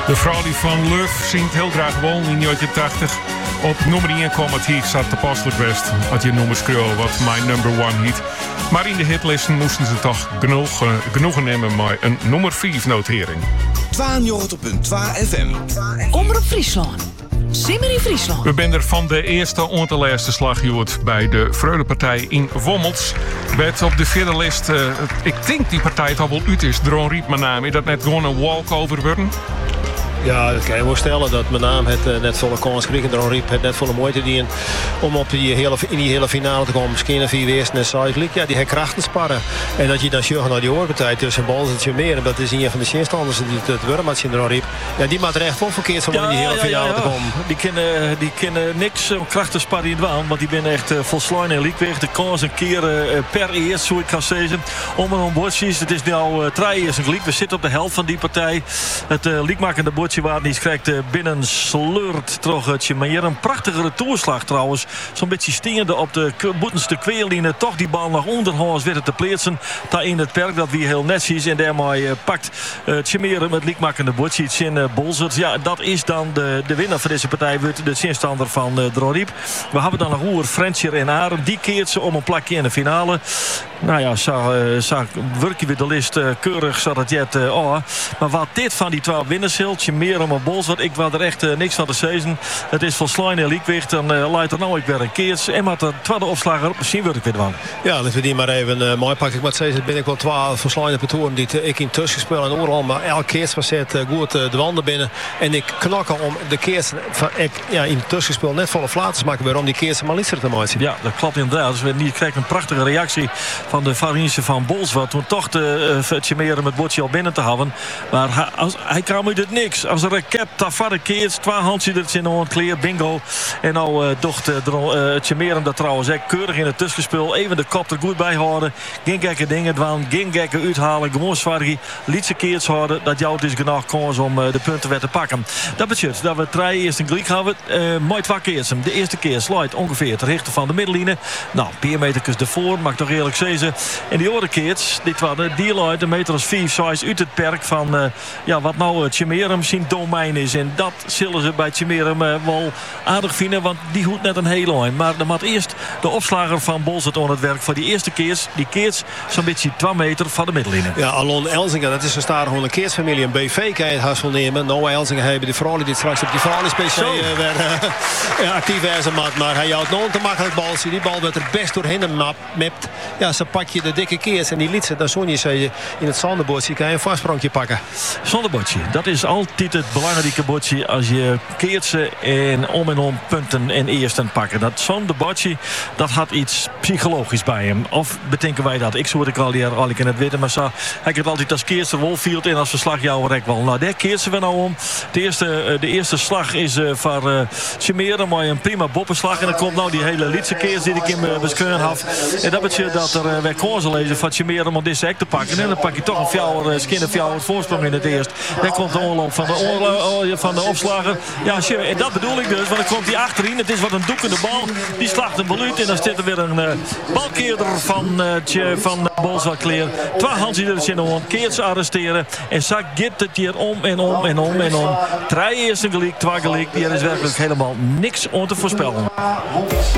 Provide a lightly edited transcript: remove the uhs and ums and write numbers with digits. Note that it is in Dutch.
De vrouw die van Luf zingt heel graag wel in 1980. Op nummer 1 kwam het hier, zat de Postelijk West. Had je nummer schreeuwen wat mijn number 1 hit. Maar in de hitlisten moesten ze toch genoegen nemen met een nummer 5 notering. 92.2 FM. Omroep Friesland. Simmer in Friesland. We zijn er van de eerste en de laatste slag bij de Freudepartij in Wommels. Werd op de vierde list, ik denk die partij toch wel uit is. Dron Riep mijn naam. Is dat net gewoon een walkover worden? Ja, dat kan je wel stellen dat mijn naam het net volle kans kreeg. En Dron Riep het net volle moeite die om op in die hele finale te komen. Misschien een 4 eerste en Zuidelijk. Ja, die heeft krachten sparren. En dat je dan zorgt naar die oorpartij tussen Bols en Tjemeer. En dat is een van de zinstanders die het Wurmatje Dron Riep. Ja, die maakt er echt wel verkeerd om in die hele finale te komen. Die kennen niks krachten sparren in het waan. Want die ben echt volslijn en liekweeg. De kans een keer per eerst, zo ik kan zeggen. Om en om bordjes. Het is nu al 3 eerst een gelijk. We zitten op de helft van die partij. Het liekmakende bordje waar die krijgt binnen sleurt troggetje. Maar hier een prachtige retourslag trouwens. Zo'n beetje stiende op de boetenste kweerlijnen. Toch die bal naar onderhuis weer te plaatsen. Daar in het perk dat weer heel netjes. En daarmee pakt Tjemeer met liekmakende bordjes in Bolzert. Ja, dat is dan de winnaar van deze partij. Wordt de zinstander van Dron Riep. We hebben dan nog Oer, Frenscher en Arend. Die keert ze om een plakje in de finale. Nou ja, zo werken we de list keurig zodat je het maar wat dit van die 12 winners hield, meer om een bols, want ik wou er echt niks van te zeggen. Het is van Slijn en Liekwicht. Dan leidt er nou ik weer een keertje. En met de tweede opslager op, misschien word ik weer dwan. Ja, dat we die maar even mooi pakken. Ik moet zeggen, ben ik wel 12 van Slijn op het toeren die ik in tussen speel en overal. Maar elke keer was het goed de wanden binnen. En ik knokken om de keer in het tussenspel net volle flaters maken weer om die keer maar liefst te maken. Ja, dat klopt inderdaad. Dus we krijgen een prachtige reactie van de Farinse van Bols. Wat toen toch de Tjemeer met bordje al binnen te houden. Maar hij kwam uit het niks. Als een recap, Tafade keert, 2 handjes er in een kleer, bingo. En nou docht Tjemeer dat trouwens keurig in het tussenspel. Even de kop er goed bij houden. Geen gekke dingen doen, geen gekke uithalen. Gewoon zwaar, lietse keerts houden. Dat jou dus genoeg kans om de punten weer te pakken. Dat betekent dat we 3 eerst een gelijk hebben. Mooi 2 keers. De eerste keer sluit ongeveer ter richten van de middenlijnen. Nou, peermetertjes ervoor, mag toch eerlijk zeggen. En die andere keerts, dit waren die luid, een meter als 5, 6 uit het perk van wat nou Tjemeer misschien domein is. En dat zullen ze bij Tjemeer wel aardig vinden, want die hoeft net een hele lijn. Maar dan moet eerst de opslager van Bolzert aan het werk voor die eerste keers. Die keers zo'n beetje 2 meter van de middenlijnen. Ja, Alon Elzinga, dat is een staar gewoon een keersfamilie. Een BV kan je het haast wel nemen. Noah Elzinga hebben de vrouwen die straks op die vrouwenspc actief zijn. Maar hij houdt nog een te makkelijk bal. Die bal werd er best doorheen mapt. Ja, ze pak je de dikke keers en die liet ze. Dan zo niet zei je in het zonderbordje kan je een vastprankje pakken. Zonderbordje, dat is altijd het belangrijke bordje als je keert ze en om punten en eersten pakken. Dat zonderbordje, dat had iets psychologisch bij hem. Of bedenken wij dat? Ik zou het al ik in het weten, maar zo hij het altijd als keerste Wolfield in als verslagjouwer rek wel. Nou, daar keert ze we nou om. De eerste slag is voor Tjemeer, maar een prima boppenslag. En dan komt nou die hele lietse keers die ik in mijn beskeurd had. En dat betekent dat er weer kansen lezen van Tjemeer om deze hek te pakken. En dan pak je toch een fjouwer voorsprong in het eerst. Dan komt de oorlog van de opslager. Ja, en dat bedoel ik dus, want dan komt hij achterin. Het is wat een doekende bal. Die slaagt een bal uit en dan zit er weer een balkeerder van Bolzakleer. 2 handjes er in de keert ze arresteren. En zo gaat het hier om en om en om en om. 3 eerste gelijk, 2 gelijk. Hier is werkelijk helemaal niks om te voorspellen.